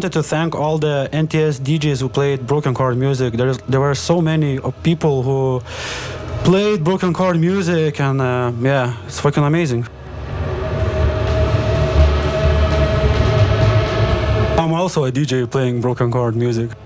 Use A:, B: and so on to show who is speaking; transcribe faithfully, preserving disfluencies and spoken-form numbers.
A: wanted to thank all the N T S D Js who played broken chord music. There's, there were so many of people who played broken chord music, and uh, yeah, it's fucking amazing. I'm also a D J playing broken chord music.